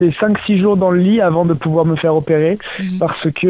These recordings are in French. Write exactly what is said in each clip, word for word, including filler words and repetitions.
cinq six jours dans le lit avant de pouvoir me faire opérer mmh. parce que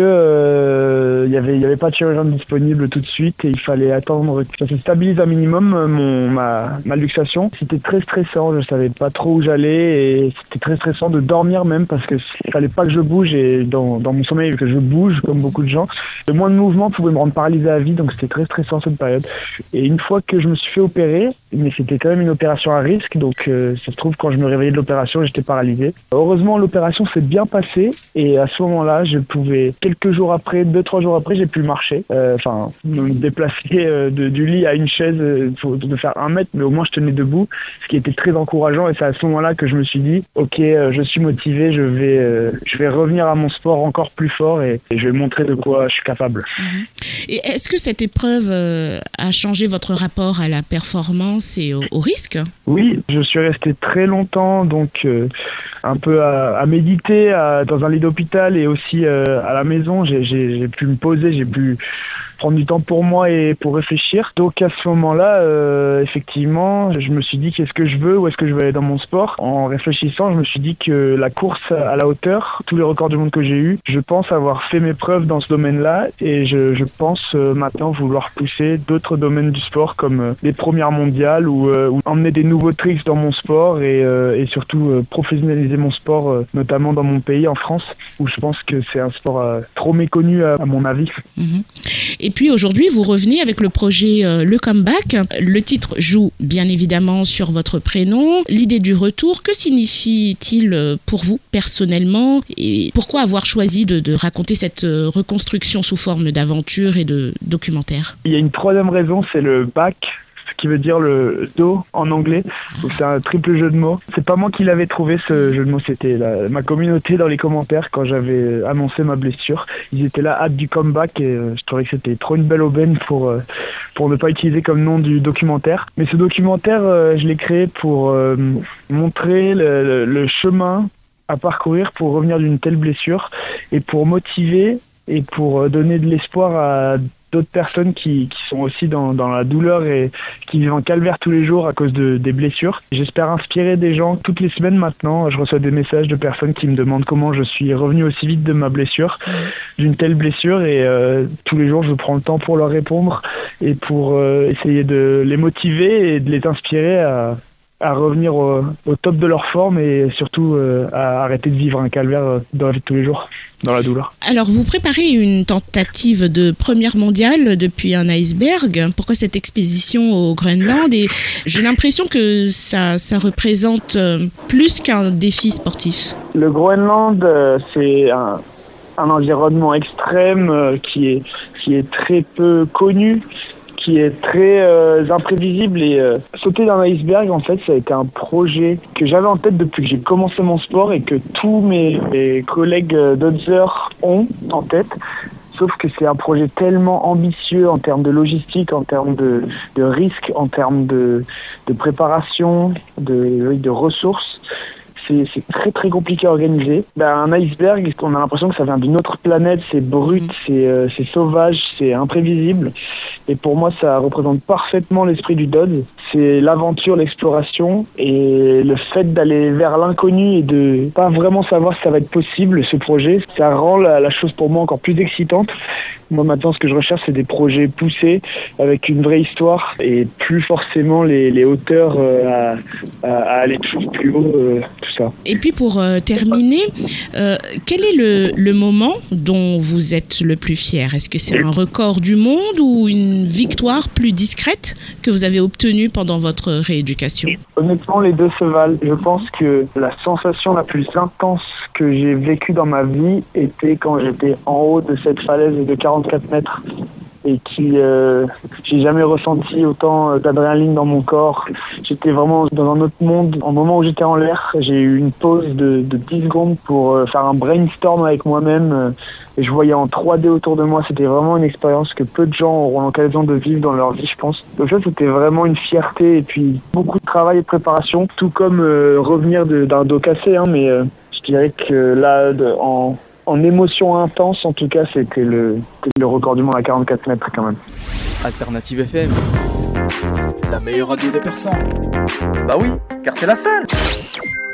euh, y avait, y avait pas de chirurgien disponible tout de suite et il fallait attendre que ça se stabilise un minimum mon, ma, ma luxation. C'était très stressant, je savais pas trop où j'allais et c'était très stressant de dormir même parce que il fallait pas que je bouge et dans, dans mon sommeil que je bouge comme beaucoup de gens. Le moins de mouvement pouvait me rendre paralysé à vie, donc c'était très stressant cette période. Et une fois que je me suis fait opérer, mais c'était quand même une opération à risque, donc euh, ça se trouve quand je me réveillais de l'opération, j'étais paralysé. Heureusement, l'opération s'est bien passée et à ce moment-là, je pouvais, quelques jours après, deux, trois jours après, j'ai pu marcher. Enfin, euh, me déplacer euh, de, du lit à une chaise, euh, pour, de faire un mètre, mais au moins je tenais debout, ce qui était très encourageant. Et c'est à ce moment-là que je me suis dit, ok, euh, je suis motivé, je vais, euh, je vais revenir à mon sport encore plus fort et, et je vais montrer de quoi je suis capable. Et est-ce que cette épreuve euh, a changé votre rapport à la performance et au, au risque ? Oui, je suis resté très longtemps, donc euh, un peu à, à méditer à, dans un lit d'hôpital et aussi euh, à la maison. J'ai, j'ai, j'ai pu me poser, j'ai pu prendre du temps pour moi et pour réfléchir. Donc à ce moment-là, euh, effectivement, je me suis dit qu'est-ce que je veux, où est-ce que je veux aller dans mon sport. En réfléchissant, je me suis dit que la course à la hauteur, tous les records du monde que j'ai eus, je pense avoir fait mes preuves dans ce domaine-là et je, je pense euh, maintenant vouloir pousser d'autres domaines du sport comme euh, les premières mondiales ou, euh, ou emmener des nouveaux tricks dans mon sport et, euh, et surtout euh, professionnaliser mon sport, euh, notamment dans mon pays, en France, où je pense que c'est un sport euh, trop méconnu à, à mon avis. Mmh. Et puis aujourd'hui, vous revenez avec le projet euh, Le Comeback. Le titre joue bien évidemment sur votre prénom. L'idée du retour, que signifie-t-il pour vous personnellement et pourquoi avoir choisi de, de raconter cette reconstruction sous forme d'aventure et de documentaire ? Il y a une troisième raison, c'est le back, qui veut dire le dos en anglais. Donc c'est un triple jeu de mots. C'est pas moi qui l'avais trouvé ce jeu de mots, c'était la, ma communauté dans les commentaires quand j'avais annoncé ma blessure. Ils étaient là, hâte du comeback et euh, je trouvais que c'était trop une belle aubaine pour, euh, pour ne pas utiliser comme nom du documentaire. Mais ce documentaire, euh, je l'ai créé pour euh, montrer le, le, le chemin à parcourir pour revenir d'une telle blessure et pour motiver et pour donner de l'espoir à d'autres personnes qui, qui sont aussi dans, dans la douleur et qui vivent en calvaire tous les jours à cause de, des blessures. J'espère inspirer des gens toutes les semaines maintenant. Je reçois des messages de personnes qui me demandent comment je suis revenu aussi vite de ma blessure, d'une telle blessure et euh, tous les jours je prends le temps pour leur répondre et pour euh, essayer de les motiver et de les inspirer à à revenir au, au top de leur forme et surtout euh, à arrêter de vivre un calvaire dans la vie de tous les jours, dans la douleur. Alors, vous préparez une tentative de première mondiale depuis un iceberg. Pourquoi cette expédition au Groenland ? Et j'ai l'impression que ça, ça représente plus qu'un défi sportif. Le Groenland, euh, c'est un, un environnement extrême euh, qui est, qui est très peu connu, qui est très euh, imprévisible et euh, sauter d'un iceberg, en fait, ça a été un projet que j'avais en tête depuis que j'ai commencé mon sport et que tous mes, mes collègues d'Other ont en tête. Sauf que c'est un projet tellement ambitieux en termes de logistique, en termes de, de risques, en termes de, de préparation, de, de ressources. C'est, c'est très très compliqué à organiser. Ben, un iceberg, on a l'impression que ça vient d'une autre planète, c'est brut, c'est, euh, c'est sauvage, c'est imprévisible. Et pour moi, ça représente parfaitement l'esprit du Dodds. C'est l'aventure, l'exploration et le fait d'aller vers l'inconnu et de pas vraiment savoir si ça va être possible, ce projet. Ça rend la, la chose pour moi encore plus excitante. Moi maintenant, ce que je recherche, c'est des projets poussés avec une vraie histoire et plus forcément les, les hauteurs euh, à, à, à aller toujours plus haut, euh, tout ça. Et puis pour euh, terminer, euh, quel est le, le moment dont vous êtes le plus fier ? Est-ce que c'est un record du monde ou une victoire plus discrète que vous avez obtenue pendant votre rééducation ? Honnêtement, les deux se valent. Je pense que la sensation la plus intense que j'ai vécue dans ma vie était quand j'étais en haut de cette falaise de quarante-quatre mètres et qui euh, j'ai jamais ressenti autant d'adrénaline dans mon corps. J'étais vraiment dans un autre monde. Au moment où j'étais en l'air, j'ai eu une pause de, de dix secondes pour euh, faire un brainstorm avec moi-même euh, et je voyais en trois D autour de moi. C'était vraiment une expérience que peu de gens auront l'occasion de vivre dans leur vie, je pense. Donc ça, c'était vraiment une fierté et puis beaucoup de travail et de préparation, tout comme euh, revenir de, d'un dos cassé, hein, mais euh, je dirais que là, de, en En émotion intense, en tout cas, c'était le, c'était le record du monde à quarante-quatre mètres quand même. Alternative F M, la meilleure radio des Persans. Bah oui, car c'est la seule.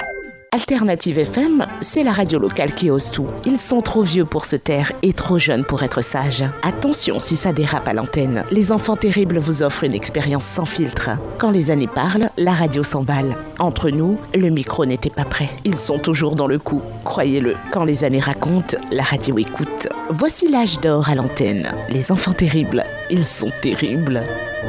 Alternative F M, c'est la radio locale qui ose tout. Ils sont trop vieux pour se taire et trop jeunes pour être sages. Attention si ça dérape à l'antenne. Les enfants terribles vous offrent une expérience sans filtre. Quand les années parlent, la radio s'emballe. Entre nous, le micro n'était pas prêt. Ils sont toujours dans le coup, croyez-le. Quand les années racontent, la radio écoute. Voici l'âge d'or à l'antenne. Les enfants terribles, ils sont terribles.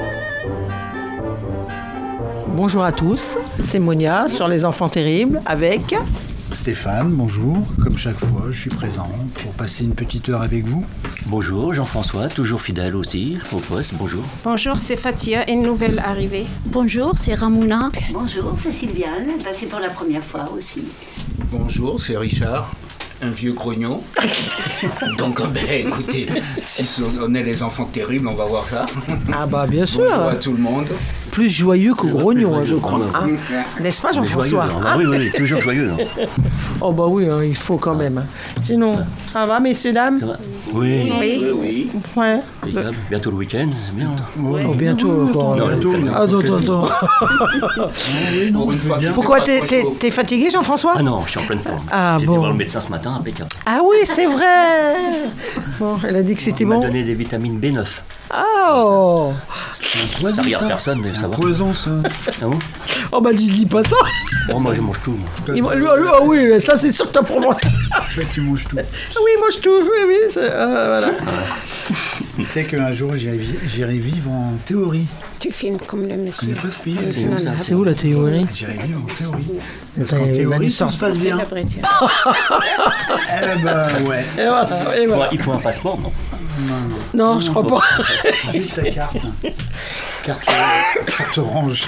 Bonjour à tous, c'est Monia sur Les Enfants Terribles avec Stéphane, bonjour. Comme chaque fois, je suis présent pour passer une petite heure avec vous. Bonjour, Jean-François, toujours fidèle aussi au poste, bonjour. Bonjour, c'est Fatia, une nouvelle arrivée. Bonjour, c'est Ramona. Bonjour, c'est Sylviane, c'est pour la première fois aussi. Bonjour, c'est Richard. Un vieux grognon. Donc, ben, écoutez, si on est les enfants terribles, on va voir ça. Ah bah bien sûr. Bonjour à tout le monde. Plus joyeux que grognon, hein, je crois. Hein. N'est-ce pas, Jean-François, hein? Oui, oui, oui, toujours joyeux. Hein. Oh bah oui, hein, il faut quand même. Sinon, ça va, messieurs, dames? Ça va? Oui. Oui. Oui, oui. Ouais. Bientôt le week-end, c'est bien. Oui. Oh, bientôt encore. Non, bientôt. Ah, attends, attends, attends. Oui, non, Pour une fois, Pourquoi, pas t'es, trop t'es, chaud. t'es fatigué, Jean-François? Ah non, je suis en pleine forme. Ah, J'étais bon. voir le médecin ce matin, impeccable. Ah oui, c'est vrai. Bon, elle a dit que c'était Il m'a bon. donné des vitamines B neuf. Oh. poison, Ça regarde ça. personne, mais C'est ça un va. poison, ça. Ah bon? Oh bah dis, dis pas ça. Bon, moi je mange tout. Moi. Il- Ah oui, mais ça c'est sûr que t'as pour manger. En fait, tu manges tout. Oui, mange tout, oui, oui. c'est- euh, voilà. Tu sais qu'un jour, j'irai vi- j'irai vivre en théorie. Tu filmes comme le Je monsieur. connais pas ce pays. C'est où ça? C'est où la théorie? J'irai vivre en théorie. Parce Attends, qu'en il m'a théorie, dit tout ça. se passe bien. Eh ben, ouais. Et voilà, et Il faut, voilà. il faut un passeport, non? Non, je crois pas. Juste ta carte. Carte, euh, carte orange.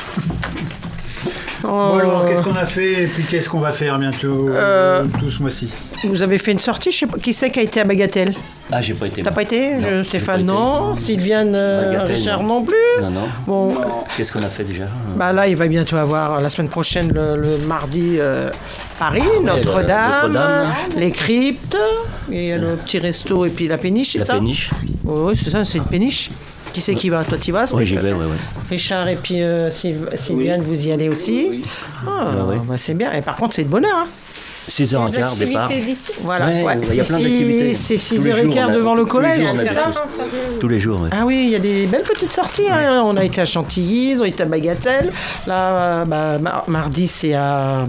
Oh. Bon alors, qu'est-ce qu'on a fait et puis qu'est-ce qu'on va faire bientôt euh... tout ce mois-ci? Vous avez fait une sortie, je sais pas, qui c'est qui a été à Bagatelle? Ah, j'ai pas été. T'as moi. pas été? Non, Je- j'ai Stéphane, pas été. non. Sylviane, euh, Bagatelle, Richard, non. non plus. Non, non. Bon, Qu'est-ce qu'on a fait déjà? bah là, il va bientôt avoir, la semaine prochaine, le, le mardi, euh, Paris, ouais, Notre-Dame, le- Notre-Dame. les cryptes, et le petit resto, et puis la péniche, c'est La ça? péniche? Oui, c'est ça, c'est une péniche. Qui c'est qui va? Toi, tu y vas? Oui, j'y Stéphane? vais, ouais, ouais. Richard et puis euh, Syl- Sylviane, vous y allez aussi? Oui. Ah, Ouais, ouais. bah, c'est bien. Et par contre, c'est de bonheur, hein? six heures quinze, départ. d'ici. Voilà, Ouais, ouais, ouais, il y a c'est plein six- d'activités. c'est Tous six les heures jours, quinze on a- devant le tous les collège. jours, on a c'est des- ça? Tous les jours, ouais. Ah oui, il y a des belles petites sorties. Hein. On a été à Chantilly, on a été à Bagatelle. Là, bah, mar- mardi, c'est à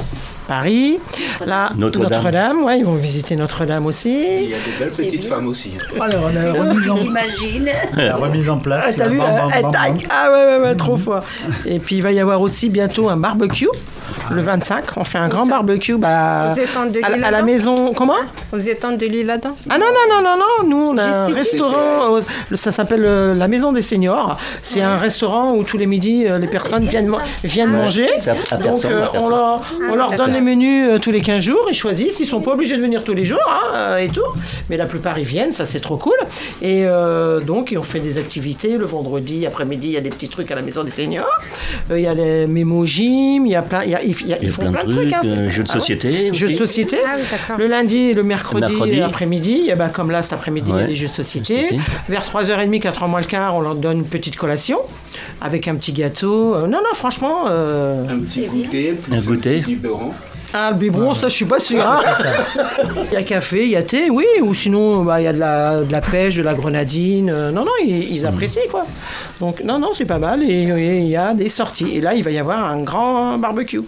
Paris. Là, Notre-Dame. Notre-Dame, ouais, ils vont visiter Notre-Dame Il aussi. y a de belles petites femmes aussi. Alors, la remise en, J'imagine. la remise en place. Ah, t'as là, vu? bam, bam, euh, bam, tac. bam. Ah ouais, ouais, ouais, trop fort. Et puis, il va y avoir aussi bientôt un barbecue. Le vingt-cinq, on fait un grand barbecue bah, Vous êtes en de à, la- à la l'île-Adam? maison. Comment? Vous êtes en de l'île-Adam? Ah non, non, non, non, non, nous on a un Juste ici. restaurant, euh, ça s'appelle euh, la Maison des Seniors. C'est un restaurant où tous les midis euh, les personnes viennent, man- viennent manger. C'est à- à Donc personne, euh, à on personne. leur, on leur donne les menus euh, tous les quinze jours, ils choisissent, ils sont pas obligés de venir tous les jours hein, euh, et tout. Mais la plupart ils viennent, ça c'est trop cool. Et euh, donc on fait des activités le vendredi après-midi, il y a des petits trucs à la Maison des Seniors. Euh, Il y a les mémo gym, il y a plein, il y a- il y a- Il y ils a font plein de plein de trucs. trucs, hein, c'est- euh, jeux de Ah ouais. société. Jeux de aussi. société. Ah oui, d'accord. Le lundi et le mercredi, Le mercredi. après-midi, et ben comme là cet après-midi, il y a Ouais. des jeux de société. Société. Vers trois heures trente, quatre heures moins le quart, on leur donne une petite collation avec un petit gâteau. Euh, non, non, franchement. euh, Un petit goûter, plus Un goûter. petit biberon. Ah, le biberon, ça, je suis pas sûr. hein. Il y a café, il y a thé, oui, ou sinon, bah, il y a de la, de la pêche, de la grenadine. euh, non, non, ils, ils apprécient, quoi. Donc, non, non, c'est pas mal. Et et il y a des sorties. Et là, il va y avoir un grand barbecue.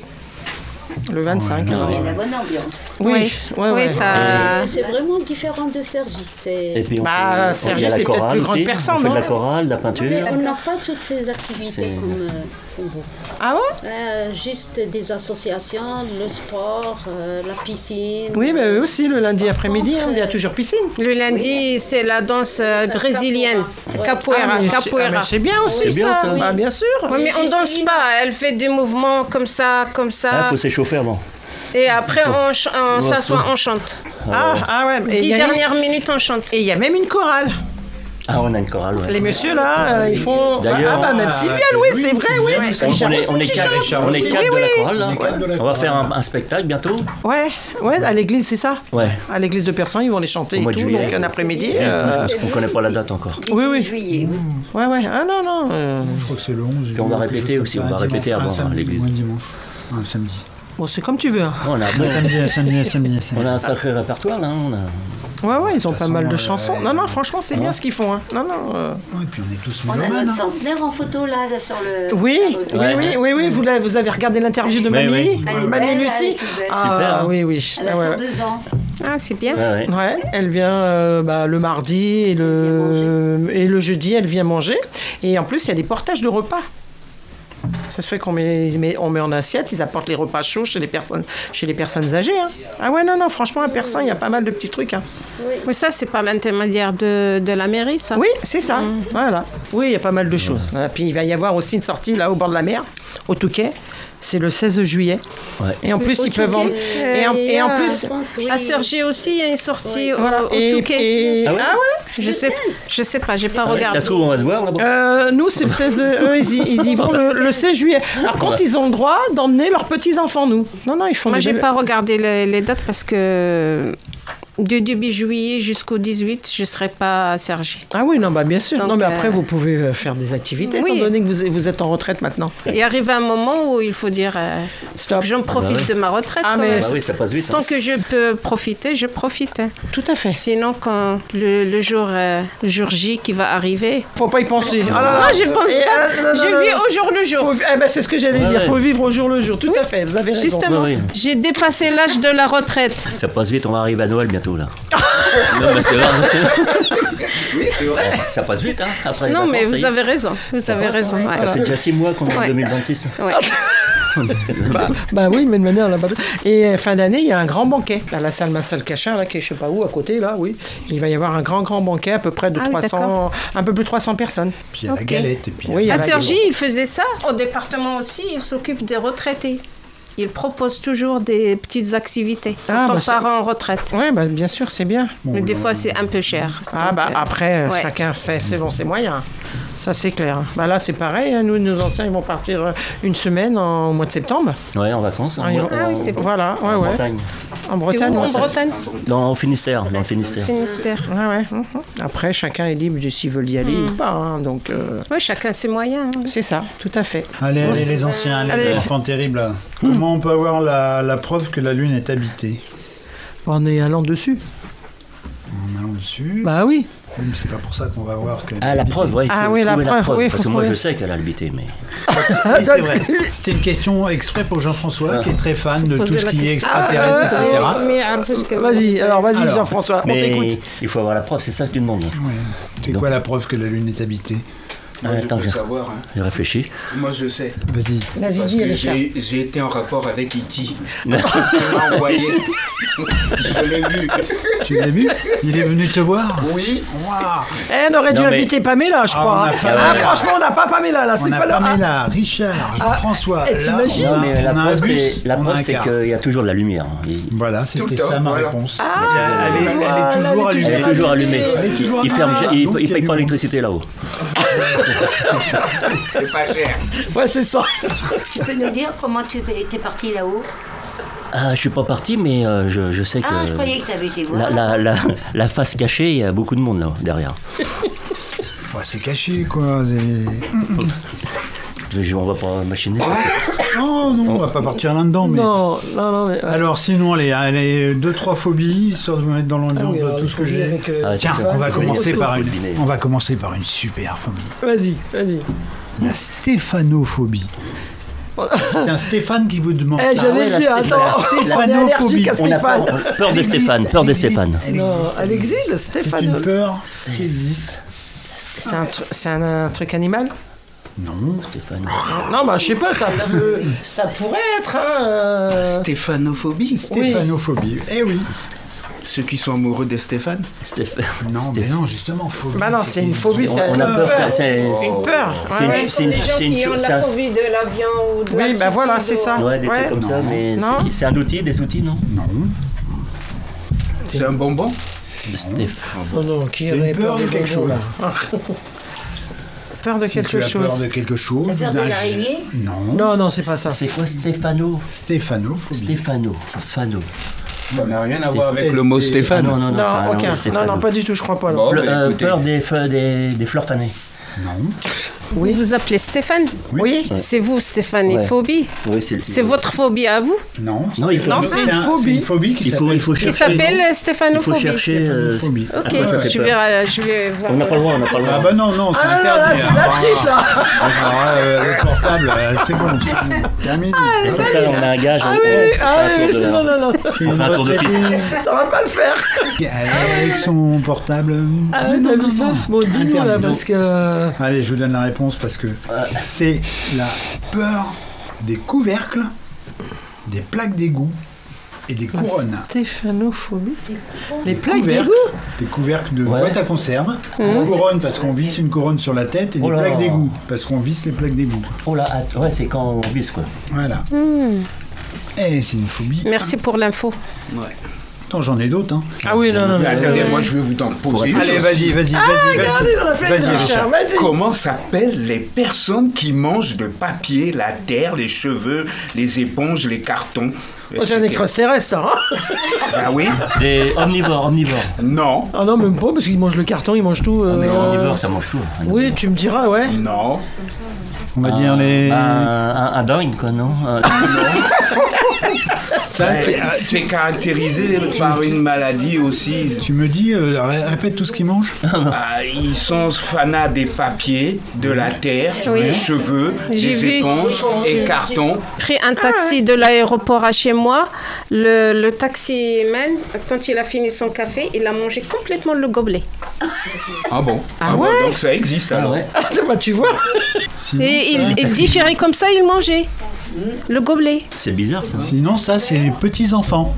Le vingt-cinq. Il y hein. a la bonne ambiance. Oui, ouais, Oui, ouais. ça. C'est vraiment différent de Sergi. Et C'est... puis on Bah, fait, on- Sergi, il y a la c'est peut-être chorale plus grande aussi. personne, On fait de la non chorale, de la peinture. Mais on n'a pas toutes ces activités C'est- comme, euh, comme vous. Ah ouais? Euh, juste des associations, le sport, euh, la piscine. Oui, mais eux aussi, le lundi après-midi, hein, il y a toujours piscine. Le lundi, c'est la danse euh, brésilienne. Ouais. Capoeira. Ah, mais c'est- ah, Capoeira. mais c'est bien aussi, C'est bien, ça. ça, oui. Ah, bien sûr. Oui, mais on Juste danse une- pas. Elle fait des mouvements comme ça, comme Il ça. faut s'échauffer avant. Et après, on, ch- on Ouais, s'assoit, faut- on chante. Ah, ah ouais. Et il Dix y a- dernières minutes, on chante. et il y a même une chorale. Ah, on a une chorale, ouais. Les messieurs, là, euh, ils font... D'ailleurs- ah, bah, même Ah, Sylviane, bah, oui, oui, c'est vrai, c'est oui. bien, oui. ça. On, Richard on est, aussi, on est tu quatre, chantes. on est quatre Oui, de oui. la chorale, là. On est quatre de la On va chorale. faire un, un spectacle bientôt. Ouais, ouais, à l'église, c'est ça? Ouais. À l'église de Persan, ils vont les chanter Au et mois de tout, juillet. donc un après-midi. Juste, euh, parce qu'on connaît pas la date encore. Oui, oui. Juillet, oui. Ouais, ouais. Ah non, non. euh, Je crois que c'est le onze. Puis on va quelque répéter chose aussi, comme on ça, va un répéter dimanche, avant, un samedi à l'église. ou un dimanche. Un samedi. Bon, c'est comme tu veux. Hein. On a, Moi, ça me dit, ça me dit, ça me dit, ça me on dit. a un sacré répertoire, là. On a... Ouais, ouais, ils ont pas façon, mal de euh, chansons. ouais. Non, non, franchement, c'est Ah. bien ce qu'ils font. Hein. Non, non. euh, Ouais, et puis on est tous On a mélomanes. notre hein. centenaire en photo là, là sur le. Oui, sur le- oui, Ouais. oui, oui, oui, vous, l'avez- vous avez regardé l'interview de Mais Mamie, oui. Elle est Mamie belle, elle Lucie. est toute belle. Ah, Super, hein. oui, oui. Elle a Ah, ouais, cent deux ans. Ah, c'est bien. Ouais, ouais. ouais, elle vient euh, bah, le mardi et le, et le jeudi, elle vient manger. Et en plus, il y a des portages de repas. Ça se fait qu'on met, met- on met en assiette, ils apportent les repas chauds chez les personnes, chez les personnes âgées. Hein. Ah ouais, non, non, franchement, à Persin, il y a pas mal de petits trucs. Hein. Mais ça, c'est par l'intermédiaire de, de la mairie, ça. Oui, c'est ça. Voilà. Oui, il y a pas mal de choses. Voilà. Puis il va y avoir aussi une sortie là au bord de la mer, au Touquet. C'est le seize juillet. Ouais. Et en plus, Au ils peuvent en... Touquet, Et en, euh, et en il y a- plus... Je pense, oui. À Cergy aussi, il y a une sortie au, Voilà. au Et, Touquet. et- Ah ouais ah ouais Je sais, je sais pas, j'ai pas regardé. Ça se trouve, on va se voir là-bas. Euh, nous, c'est le seize. Eux, ils y, ils y vont le, le seize juillet. Par contre, ils ont le droit d'emmener leurs petits-enfants, nous. Non, non, ils font Moi, des j'ai bébés- pas regardé les, les dates parce que du début juillet jusqu'au dix-huit, je serai pas à Cergy. Ah oui, non, bah bien sûr. Donc, non, mais après, euh, vous pouvez euh, faire des activités, oui. étant donné que vous, vous êtes en retraite maintenant. Il arrive un moment où il faut dire euh, Stop. j'en profite Ah bah ouais. de ma retraite. Ah, quand mais même. Bah oui, ça passe vite. hein. Tant que je peux profiter, je profite. hein. Tout à fait. Sinon, quand le, le jour, euh, le jour J qui va arriver, Faut pas y penser. Ah là là. non, je pense Et, pas. euh, non, non, je non, vis non. au jour le jour. Faut vi- eh ben, c'est ce que j'allais Ouais, dire. ouais. Faut vivre au jour le jour. Tout à fait. Vous avez raison. Justement, Oui, oui. j'ai dépassé l'âge de la retraite. Ça passe vite, on va arriver à Noël bientôt là. Non, mais c'est vrai, Oui, c'est vrai. ça passe vite, hein. Après les Non, mais vacances, ça y vous est. avez raison. Vous avez raison. ouais. Ça fait déjà six mois qu'on est en Ouais. deux mille vingt-six. Ouais. Bah oui, mais de manière, là, bah, et euh, fin d'année, il y a un grand banquet. Là, la salle Marcel Cachin, là, qui est je sais pas où, à côté, là, oui. Il va y avoir un grand, grand banquet, à peu près de Ah oui, trois cents, d'accord. un peu plus de trois cents personnes. Puis il y a Ok. la galette. Et puis, Oui, il y a À la Cergy, il faisait ça. Au département aussi, il s'occupe des retraités. Il propose toujours des petites activités Ah, pour bah, ton c'est- parent en retraite. Oui, bah, bien sûr, c'est bien. Mais des fois, c'est un peu cher. Ah Donc, bah euh, après, euh, ouais. chacun fait selon ses moyens. Ça, c'est clair. Bah là, c'est pareil. hein. Nous, nos anciens, ils vont partir euh, une semaine en, au mois de septembre. Ouais, en vacances. Ah, ils- en, Ah oui, c'est bon. Voilà, ouais, en ouais. Bretagne. En C'est Bretagne. où, ouais, en ça- Bretagne Dans, au Finistère. Dans le Finistère. Finistère. Ouais, ouais. mhm. Après, chacun est libre de s'ils veulent y aller ou pas. hein. Donc, euh, Oui, chacun ses moyens. hein. c'est ça, tout à fait. Allez, allez, les anciens, allez, Allez. les enfants terribles. là. Comment on peut avoir la, la preuve que la Lune est habitée? En y allant dessus. En allant dessus. Bah oui. Oui, mais c'est pas pour ça qu'on va voir que. Ah, la preuve, ouais. Il faut Ah oui, la trouver preuve, oui, Parce faut que moi, trouver. je sais qu'elle a habité, mais. Oui, c'est vrai. C'était une question exprès pour Jean-François, qui est très fan de tout Poser ce la qui est question. extraterrestre, et cetera. Mais, ah, parce que- Vas-y, alors vas-y, Alors, Jean-François, on Mais t'écoute. il faut avoir la preuve, c'est ça que tu demandes. Ouais. C'est Donc- quoi la preuve que la Lune est habitée? Moi, je Attends, peux je- savoir. hein. J'ai réfléchi. Moi, je sais. Vas-y. Vas-y, Parce dis, que Richard. j'ai j'ai été en rapport avec E T Il m'a envoyé. Je l'ai vu. Tu l'as vu? Il est venu te voir? Oui. Waouh! Eh, on aurait dû Non, mais- inviter Pamela, je Ah, crois. on a hein. pas Ah, Pamela. franchement, on n'a pas Pamela, là. On C'est a pas là. Pamela, Richard, Jean-François. Eh, Là, t'imagines? on a- Non, mais la on a un preuve, bus, c'est la on a preuve, un c'est car. qu'il y a toujours de la lumière. Il- Voilà, Tout c'était le temps, ça ma voilà. réponse. Ah, elle, est, elle est voilà, toujours elle est Elle est allumée. toujours allumée. Elle est toujours Il ferme, allumée. il, Donc, il il y a paye du pas monde. l'électricité là-haut. C'est pas cher. Ouais, c'est ça. Tu peux nous dire comment tu étais parti là-haut? Ah, je suis pas parti, mais euh, je, je sais que Ah, je croyais que tu avais été voir. la, la, la, la face cachée, il y a beaucoup de monde là derrière. Ouais, c'est caché, quoi. c'est- Je, on va pas machiner. Non, non, on va pas partir là-dedans. Mais... Non, non, non. Mais, Alors, sinon, allez, allez, deux, trois phobies, histoire de vous mettre dans l'ambiance Ah oui, de alors, tout il ce faut que dire j'ai. avec, euh, Ah, Tiens, c'est on va ça. commencer C'est par au une. dîner. On va commencer par une super phobie. Vas-y, vas-y. La stéphanophobie. C'est un Stéphane qui vous demande Eh, ça. j'allais ouais, le la dire, Stéphane- attends. la On est stéphanophobie. allergique à On a Stéphane. peur, peur de Elle Stéphane, existe, peur de elle existe, Stéphane. elle Non, existe. elle existe, C'est Stéphane. une peur qui existe. C'est un, tru- c'est un, un truc animal? Non. Stéphane. Non, bah je sais pas, ça, peut- ça pourrait être. Hein, euh, Stéphanophobie. Stéphanophobie. Eh oui. Ceux qui sont amoureux de Stéphane. Stéphane. Non, mais Stéphane. non, justement, phobie. Bah non, c'est une phobie, On, c'est on a peur, c'est- c'est Une peur. c'est une- ouais, ouais. c'est une- Les gens c'est une qui ont chose- c'est la un- phobie de l'avion ou de Oui, l'altitude bah voilà, c'est ou- ça. Ouais, des Ouais. trucs comme ça, mais Non. c'est- c'est un outil, des outils, non? Non. C'est un bonbon. Stéphane. Oh non, qui C'est aurait une peur de des quelque bonbons, chose. là Peur de Si quelque tu as chose. peur de quelque chose. La peur de d'un- l'araignée? Non. Non, non, c'est pas ça. C'est quoi Stéphano? Stéphanophobie. Stéphano. Fano. Ça n'a rien à voir avec Sté- le mot Ah Stéphane. non, non, non, ça a Non, rien à voir aucun. avec Stéphano. Non, non, pas du tout, je crois pas. non. Bon, Le- bah, euh, écoutez. peur des, fe- des, des fleurs fanées. Non. Vous vous appelez Stéphane? Oui. Ouais. C'est vous, Stéphanephobie? Oui, c'est le C'est votre phobie à vous? Non, Non, il faut, Non, c'est une un- phobie. c'est une phobie qui il faut, il faut Qui chercher. s'appelle Il faut stéphanophobie. chercher. euh, Phobie. Ok, Ah, ça fait je peur. vais, euh, je vais voir. On n'a pas le droit, on n'a pas le droit. Ah bah non, non, c'est Ah là là, interdit. c'est hein. la triche là. Ah, euh, le portable, euh, c'est bon, c'est terminé. Ah, ça, ça, on a un gage. Ah on- oui, on fait ah un oui, tour de- c'est- non, non, non. C'est On une fait un tour de piste. retraitée Ça va pas le faire. avec son portable. Ah Non, ouais, non, t'as non, vu ça? non. Bon, dis-nous là, Interdit. parce que... Allez, je vous donne la réponse parce que c'est la peur des couvercles, des plaques d'égout et des couronnes. Stéphanophobie. Les plaques couvercles, d'égout. Des couvercles de Ouais. boîte à conserve. Une couronne parce qu'on visse une couronne sur la tête et Oh des là. plaques d'égout parce qu'on visse les plaques d'égout. Oh là, ah, ouais, c'est quand on vise quoi. Voilà. Et c'est une phobie. Merci pour l'info. Ouais. Attends, j'en ai d'autres. Hein. Ah oui, non, non, Mais mais... attendez, moi je vais vous en poser. une Allez, chose. vas-y, vas-y, Ah, vas-y. regardez dans la Vas-y, fête, vas-y, Richard, Richard. vas-y. Comment s'appellent les personnes qui mangent le papier, la terre, les cheveux, les éponges, les cartons? Oh, c'est un extraterrestre, ça, hein? Ah oui? Les omnivores, omnivores. Non, Ah non, même pas, parce qu'ils mangent le carton, ils mangent tout. Ah, mais euh, les omnivores, ça mange tout. Oui, tu me diras, ouais. non. On va dire les. Un, un, un dingue quoi, non Un- Ça, Euh, C'est caractérisé par une maladie aussi. tu me dis, euh, ré- répète tout ce qu'ils mangent. Ah, ils sont fanats des papiers, de la terre, Oui. des cheveux, J'ai des vu. éponges et cartons. Pris un taxi de l'aéroport à chez moi. Le, le taximan, quand il a fini son café, il a mangé complètement le gobelet. Ah bon? Ah bon, ouais? donc ça existe Ah alors. ouais. Ah, bah, tu vois. Sinon, Et ça, il, il digérait comme ça, il mangeait le gobelet. C'est bizarre ça. sinon, ça, c'est les petits-enfants.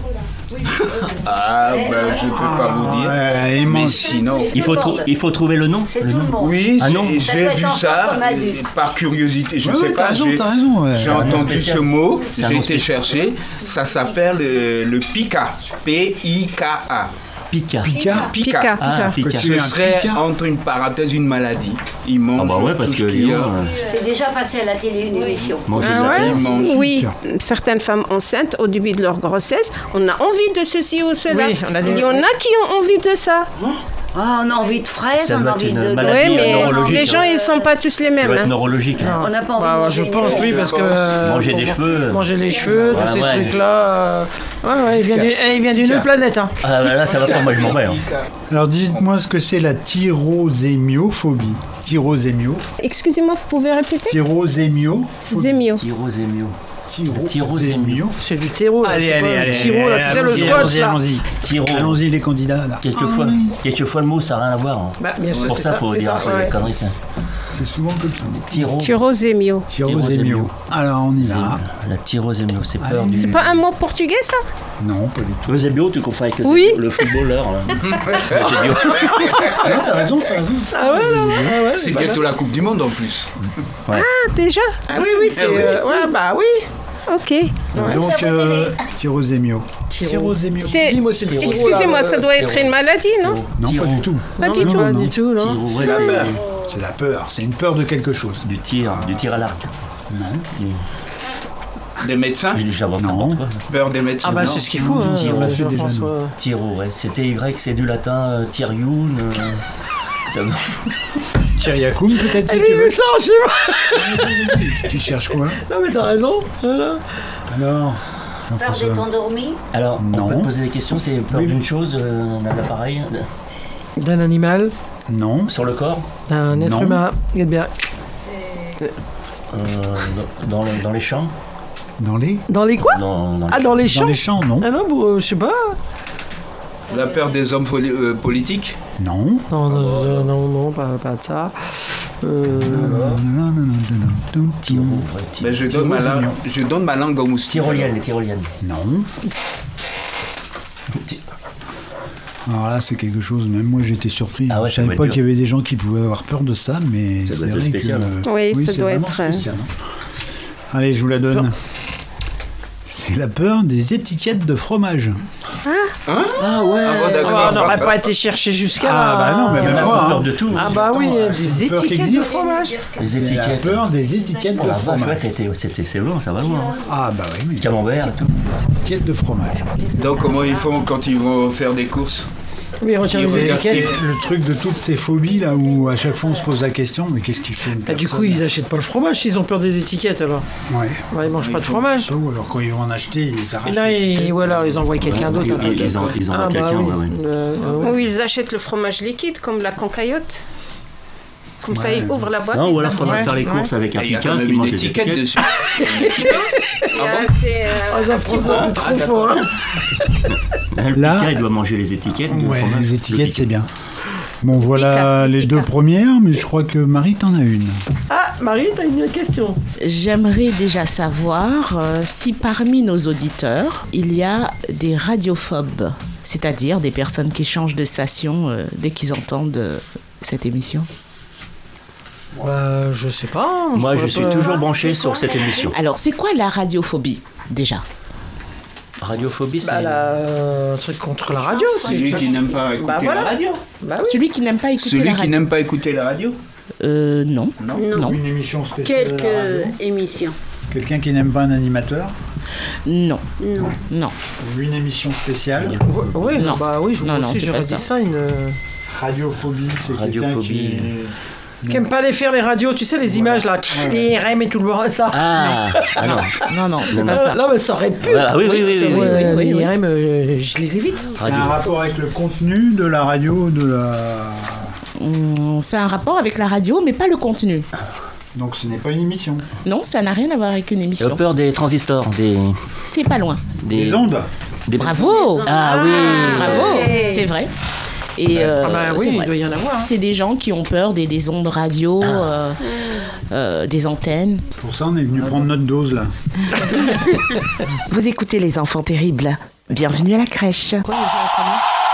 Ah, ben, je peux pas vous dire. Ouais, ils Mais mangent. sinon. Il faut, trou- il faut trouver le nom. C'est le tout nom. le monde. Oui, Ah non. j'ai- Ça j'ai doit vu être ça enfant comme adulte. euh, par curiosité. Je Ouais, sais ouais, pas, t'as raison, j'ai t'as raison. Ouais. j'ai C'est un nom entendu spécial. ce mot, C'est un j'ai nom été spécial. chercher. Ça s'appelle euh, le pica. P I K A. Pika. Picard. Pica. Pica. Ah, Que Pika. tu Ce es un serait pica. entre une parenthèse une maladie. Ils mangent Ah bah ouais, parce tout que ce qu'il y Lyon, a. euh, C'est déjà passé à la télé une émission. manger Ah de la ouais terre. Ils mangent. Oui, certaines femmes enceintes, au début de leur grossesse, on a envie de ceci ou cela. Oui, on a des- Il y en a qui ont envie de ça. Ah, on a envie de fraises, Ça on doit a être envie une de... maladie. Oui, mais neurologique, les gens, hein. ils sont pas tous les Ça mêmes. doit être hein. neurologique. hein. On n'a pas envie Bah, de je manger pense, une- oui, parce que... euh, Manger des pour- cheveux. Manger les cheveux, Voilà, tous ces ouais. trucs-là. euh, Ouais, ouais, il vient du- il vient d'une autre planète, hein. Ah bah là, ça va pas, moi je m'en vais. hein. Alors, dites-moi ce que c'est la tyrosémiophobie. Tyrosémio. Excusez-moi, vous pouvez répéter Tyrosémio. Zémio. Tyrosémio. Tyrosémio. C'est du terreau, là. Allez, je sais allez, pas, allez. le Tiro, là, tu sais, le allons-y, scotch, allons-y, là. allons-y. Tyro. Allons-y, les candidats, là. Quelquefois, quelquefois le mot ça n'a rien à voir. hein. Bah, bien sûr, C'est pour c'est ça ça, qu'il faut c'est dire ça, un peu ouais. des conneries. ça. C'est souvent comme ça. Tyro. Tyrosémio. Tyrosémio. Alors, on y va. La tyrosémio, c'est peur Allez. du... C'est pas un mot portugais, ça? Non, pas du tout. Eusebio, tu confonds avec Oui. le footballeur. là. Eusebio. Non, t'as raison, t'as raison. Ah ouais, non, non, ah ouais. C'est bientôt la Coupe du Monde en plus. Ah, déjà? Ah oui, oui, c'est... Eh oui. euh, Ouais, bah oui. Ok. Donc, euh, tyrosémio. Tyrosémio. C'est... Dis-moi, c'est le Tiro, là, Excusez-moi, euh, ça doit être une maladie, non? Non, Tyro. pas du tout. Pas non, du non, tout. Pas du tout, non. Tyro, ouais, C'est la c'est peur. C'est la peur. C'est une peur de quelque chose. du tir, du tir à l'arc. Non. Des médecins? J'ai déjà Non. n'importe quoi. Peur des médecins? Ah bah non. c'est ce qu'il faut, hein, Tiro, on l'a fait déjà, Jean-François. Tyro, ouais. C'était Y, c'est du latin, euh, Tyriun. euh, ça va. Tyriakoum, peut-être, si Eh tu oui, veux. mais ça, chez moi. Tu cherches quoi? Non, mais t'as raison. Voilà. Alors, Peur Jean-François. d'être endormi. Alors, Non. on peut te poser des questions, c'est peur Oui. d'une chose, euh, d'un appareil, D'un animal, Non. sur le corps, d'un être Non. humain. Eh bien, euh, dans, dans le- dans les champs. Dans les dans les quoi? Dans, dans les Ah, dans les champs. Dans les champs, non. Ah non, bon, euh, je sais pas. La peur des hommes foli- euh, politiques? Non. Non, non, non, non, non, pas, pas de ça. Euh, Tyro, ouais, Tyro. Ben, je, donne ma langue, je donne ma langue au moustique. Tyrolienne, les tyroliennes. Non. Alors là, c'est quelque chose, même moi j'étais surpris. Ah ouais, Je ça savais doit pas être qu'il y avait des gens qui pouvaient avoir peur de ça, mais Ça doit c'est être vrai spécial. que... Oui, ça c'est doit vraiment être, euh, spécial, hein. Allez, je vous la donne. C'est la peur des étiquettes de fromage. Ah ouais. Ah bon, ah, d'accord. on n'aurait pas été chercher jusqu'à. Ah bah non, mais On même a moi. peur hein. de tout. Ah bah oui, Attends, des c'est une peur qui étiquettes de existe. fromage. Les C'est la étiquettes. peur des étiquettes Oh de la vache, ouais, fromage. t'étais- c'était- c'est loin, ça va loin. hein. Ah bah oui, mais Camembert et tout. étiquettes de fromage. Donc comment ils font quand ils vont faire des courses? Oui, retire C'est les c'est étiquettes. le truc de toutes ces phobies là où à chaque fois on se pose la question, mais qu'est-ce qu'il fait une Bah, du personne coup, ils achètent pas le fromage s'ils ont peur des étiquettes alors. Ouais. Ouais, ils mangent Ouais, pas de ils font fromage. ça, ou alors quand ils vont en acheter, ils arrachent. Et là, les ils, étiquettes. ou alors ils envoient quelqu'un d'autre. Ils- un truc, ils en- quoi. ils envoient Ah, bah quelqu'un, oui. ouais, ouais. Euh, euh, Ou ils achètent le fromage liquide, comme la cancaillotte. Comme ça, Ouais. ils ouvrent la boîte. Non, ils ou alors se faudra donnent. faire les courses avec un Il y a picard quand même qui une mange les étiquette étiquettes. dessus. Il y a une étiquette. Il y a- Ah c'est, euh, Ah, un petit Jean-François, bout. t'es trop Ah, d'accord. fort. hein. Là, le Là- picard, il doit manger les étiquettes. de Ouais, fromage. les Le étiquettes picard. c'est bien. Bon, voilà Picard, les Picard. deux premières, mais je crois que Marie t'en as une. Ah, Marie, t'as une question. J'aimerais déjà savoir euh, si parmi nos auditeurs, il y a des radiophobes, c'est-à-dire des personnes qui changent de station euh, dès qu'ils entendent euh, cette émission. Bah, je sais pas. Moi, je pourrais suis pas- toujours branché sur cette émission. Alors, c'est quoi la radiophobie, déjà? Radiophobie, c'est... Bah, là, euh, un truc contre la radio. c'est- Celui qui n'aime pas écouter Bah, voilà. la radio. Bah oui. Celui qui n'aime pas écouter Celui la qui radio. n'aime pas écouter la radio. Euh, non. Non. Non. Une émission spéciale. à la Quelques radio. émissions. Quelqu'un qui n'aime pas un animateur. Non. Non. Non. Ou une émission spéciale. Oui, Non. bah oui, je Non, non, aussi, c'est j'aurais pas dit ça. ça. Une... Radiophobie, c'est quelqu'un Radiophobie. qui... Qui aime pas les faire les radios, tu sais, les images là, les R M et tout le bordel, ça. Ah, ah non. Non, non, c'est Non, pas non. ça. Non, mais ça aurait pu. Ah oui, oui, oui, oui, Ouais, oui, oui, oui, les oui. R M, euh, je les évite. C'est Radio. un rapport avec le contenu de la radio, de la... Hum, C'est un rapport avec la radio, mais pas le contenu. Donc ce n'est pas une émission. Non, ça n'a rien à voir avec une J'ai émission. peur des transistors, des... C'est pas loin. des Les ondes. des- Bravo. Ah oui. Bravo. Ouais. C'est vrai. Et euh, Ah bah c'est oui, il vrai. doit y en avoir. hein. C'est des gens qui ont peur des, des ondes radio, euh, euh, des antennes. Pour ça, on est venu prendre notre dose là. Vous écoutez Les Enfants Terribles. Bienvenue à la crèche. Quoi, les gens, comment